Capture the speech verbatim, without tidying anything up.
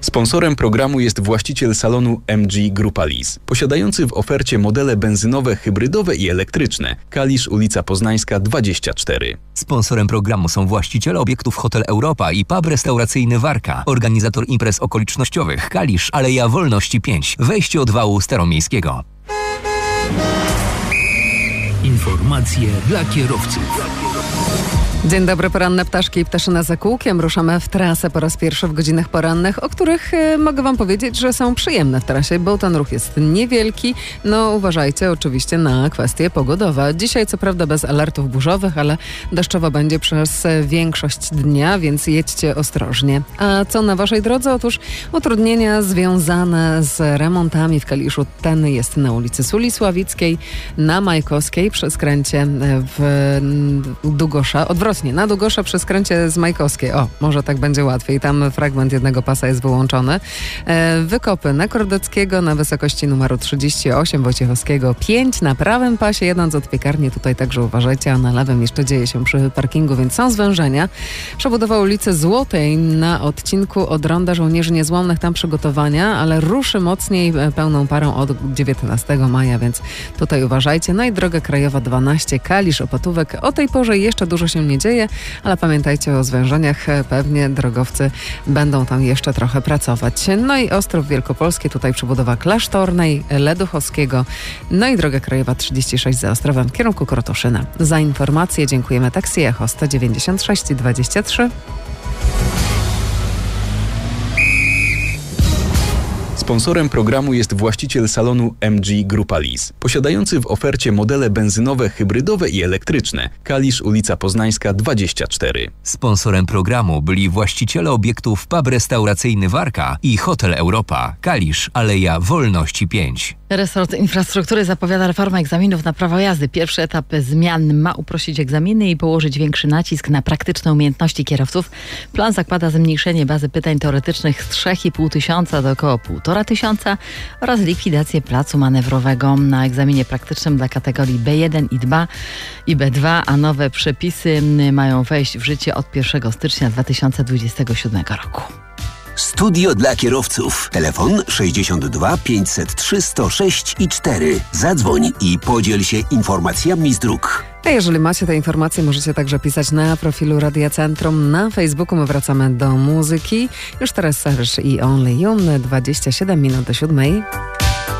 Sponsorem programu jest właściciel salonu M G Grupa Lease, posiadający w ofercie modele benzynowe, hybrydowe i elektryczne. Kalisz, ulica Poznańska dwadzieścia cztery. Sponsorem programu są właściciele obiektów Hotel Europa i pub restauracyjny Warka, organizator imprez okolicznościowych Kalisz, Aleja Wolności pięć, wejście od wału Staromiejskiego. Informacje dla kierowców. Dzień dobry, poranne ptaszki i ptaszyna za kółkiem. Ruszamy w trasę po raz pierwszy w godzinach porannych, o których e, mogę wam powiedzieć, że są przyjemne w trasie, bo ten ruch jest niewielki. No uważajcie oczywiście na kwestie pogodowe. Dzisiaj co prawda bez alertów burzowych, ale deszczowo będzie przez większość dnia, więc jedźcie ostrożnie. A co na waszej drodze? Otóż utrudnienia związane z remontami w Kaliszu. Ten jest na ulicy Sulisławickiej, na Majkowskiej przy skręcie w Długosza. Odwrotnie. Na Długosza przy skręcie z Majkowskiej. O, może tak będzie łatwiej. Tam fragment jednego pasa jest wyłączony. E, wykopy na Kordeckiego na wysokości numeru trzydzieści osiem, Wojciechowskiego pięć. Na prawym pasie jedąc od piekarni. Tutaj także uważajcie, a na lewym jeszcze dzieje się przy parkingu, więc są zwężenia. Przebudowa ulicy Złotej na odcinku od Ronda Żołnierzy Niezłomnych. Tam przygotowania, ale ruszy mocniej pełną parą od dziewiętnastego maja, więc tutaj uważajcie. No i droga krajowa dwanaście, Kalisz, Opatówek. O tej porze jeszcze dużo się nie dzieje, ale pamiętajcie o zwężeniach, pewnie drogowcy będą tam jeszcze trochę pracować. No i Ostrów Wielkopolski, tutaj przebudowa Klasztornej, Leduchowskiego, no i droga krajowa trzydzieści sześć za Ostrowem w kierunku Krotoszyna. Za informacje dziękujemy Taxi Echo sto dziewięćdziesiąt sześć dwadzieścia trzy. Sponsorem programu jest właściciel salonu M G Grupa Lease, posiadający w ofercie modele benzynowe, hybrydowe i elektryczne. Kalisz, ulica Poznańska dwadzieścia cztery. Sponsorem programu byli właściciele obiektów pub restauracyjny Warka i Hotel Europa, Kalisz, Aleja Wolności pięć. Resort Infrastruktury zapowiada reformę egzaminów na prawo jazdy. Pierwszy etap zmian ma uprościć egzaminy i położyć większy nacisk na praktyczne umiejętności kierowców. Plan zakłada zmniejszenie bazy pytań teoretycznych z trzy i pół tysiąca do około półtora tysiąca oraz likwidację placu manewrowego na egzaminie praktycznym dla kategorii B jeden i dwa i B dwa, a nowe przepisy mają wejść w życie od pierwszego stycznia dwa tysiące dwudziestego siódmego roku. Studio dla kierowców. Telefon sześćdziesiąt dwa pięćset trzy sto sześć i cztery. Zadzwoń i podziel się informacjami z dróg. A jeżeli macie te informacje, możecie także pisać na profilu Radia Centrum na Facebooku. My wracamy do muzyki. Już teraz Serge i Only You, dwadzieścia siedem minut do siódmej.